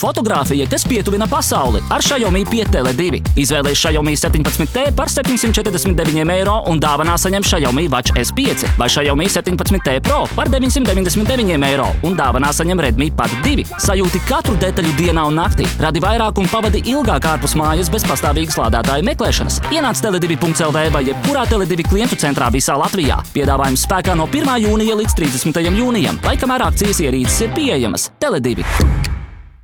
fotogrāfija, kas pietuvina pasauli ar Xiaomi 5 Tele2. Izvēlies Xiaomi 17T par 749 eiro un dāvanā saņem Xiaomi Watch S5 vai Xiaomi 17T Pro par 999 eiro un dāvanā saņem Redmi Pad 2. Sajūti katru detaļu dienā un naktī, radi vairāk un pavadi ilgāk ārpus mājas bez pastāvīgas lādētāju meklēšanas. Ienāc tele2.lv vai jebkurā Tele2 klientu centrā visā Latvijā. Piedāvājums spēkā no 1. jūnija līdz 30. jūnijam, vai kamēr akcijas ierīces ir pieejamas. Tele2.